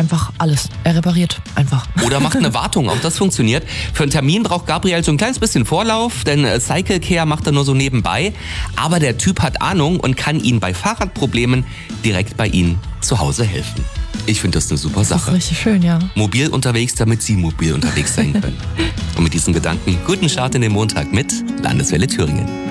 einfach alles. Er repariert einfach. Oder macht eine Wartung, auch das funktioniert. Für einen Termin braucht Gabriel so ein kleines bisschen Vorlauf, denn Cycle Care macht er nur so nebenbei. Aber der Typ hat Ahnung und kann Ihnen bei Fahrradproblemen direkt bei Ihnen zu Hause helfen. Ich finde das eine super Sache. Das ist richtig schön, ja. Mobil unterwegs, damit Sie mobil unterwegs sein können. Und mit diesen Gedanken, guten Start in den Montag mit Landeswelle Thüringen.